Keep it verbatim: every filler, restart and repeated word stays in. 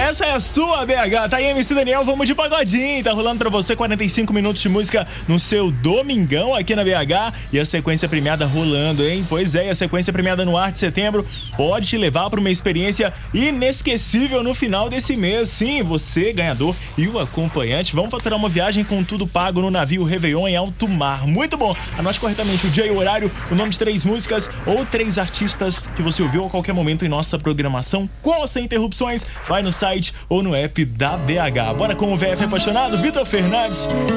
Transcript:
Essa é a sua B H, tá aí M C Daniel, vamos de pagodinho, tá rolando pra você quarenta e cinco minutos de música no seu domingão aqui na B H e a sequência premiada rolando, hein? Pois é, a sequência premiada no ar de setembro pode te levar pra uma experiência inesquecível no final desse mês. Sim, você, ganhador e o acompanhante vão faturar uma viagem com tudo pago no navio Réveillon em alto mar. Muito bom, anote corretamente o dia e o horário, o nome de três músicas ou três artistas que você ouviu a qualquer momento em nossa programação, com ou sem interrupções, vai no site ou no app da B H. Bora com o V F apaixonado, Vitor Fernandes.